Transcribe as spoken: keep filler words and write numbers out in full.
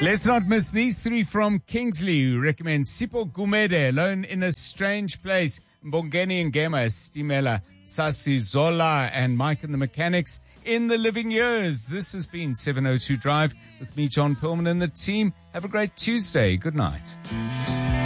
Let's not miss these three from Kingsley, who recommends Sipho Gumede, Alone in a Strange Place, Mbongeni Ngema, Stimela, Sasi Zola, and Mike and the Mechanics, In the Living Years. This has been seven oh two Drive with me, John Pillman, and the team. Have a great Tuesday. Good night.